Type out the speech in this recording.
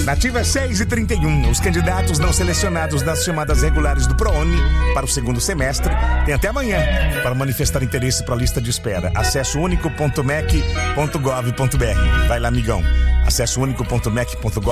Nativa 6h31. Os candidatos não selecionados nas chamadas regulares do ProUni para o segundo semestre têm até amanhã para manifestar interesse para a lista de espera. Acesse único.mec.gov.br. Vai lá, amigão. Acesse único.mec.gov.br.